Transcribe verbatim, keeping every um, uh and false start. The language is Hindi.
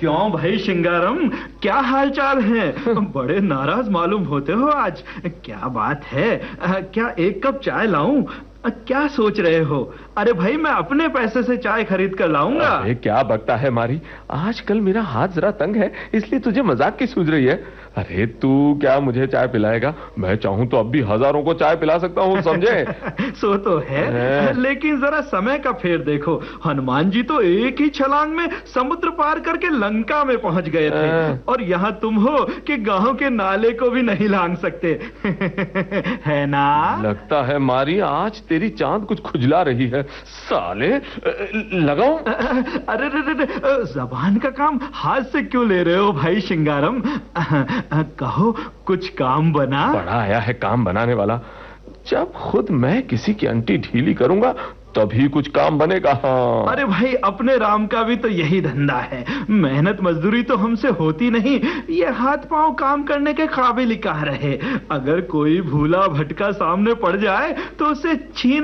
क्यों भाई शिंगारम, क्या हालचाल है? बड़े नाराज मालूम होते हो आज। क्या बात है? क्या एक कप चाय लाऊं? क्या सोच रहे हो? अरे भाई, मैं अपने पैसे से चाय खरीद कर लाऊंगा। अरे क्या बकता है मारी, आजकल मेरा हाथ जरा तंग है, इसलिए तुझे मजाक की सूझ रही है। अरे तू क्या मुझे चाय पिलाएगा? मैं चाहूं तो अब भी हजारों को चाय पिला सकता हूं, समझे? सो तो है, लेकिन जरा समय का फेर देखो। हनुमान जी तो एक ही छलांग में समुद्र पार करके लंका में पहुंच गए थे, और यहाँ तुम हो कि गांव के नाले को भी नहीं लांग सकते। है ना? लगता है मारी आज तेरी चांद कुछ खुजला रही है। साले लगाऊं? अरे रे रे, जबान का काम हाथ से क्यों ले रहे हो भाई शिंगारम? कहो, कुछ काम बना? बड़ा आया है काम बनाने वाला। जब खुद मैं किसी की अंटी ढीली करूंगा तभी कुछ काम बनेगा। हाँ। अरे भाई, अपने राम का भी तो यही धंधा है। मेहनत मजदूरी तो हमसे होती नहीं, ये हाथ पांव काम करने के काबिल ही कहाँ रहे। अगर कोई भूला भटका सामने पड़ जाए तो उसे छीन